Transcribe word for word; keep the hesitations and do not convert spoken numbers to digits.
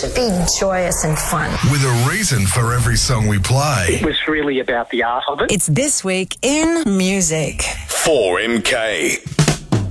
should be joyous and fun. With a reason for every song we play. It was really about the art of it. It's This Week in Music. four M K.